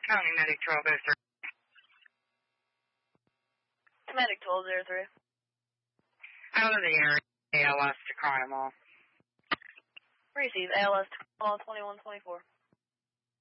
County Medic 1203. Medic 1203. Out of the area, ALS to Crime Mall. Receive ALS to Crime Mall 2124.